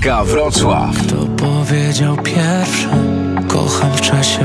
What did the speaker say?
Muzyka Wrocław. Kto powiedział pierwszy? Kocham w czasie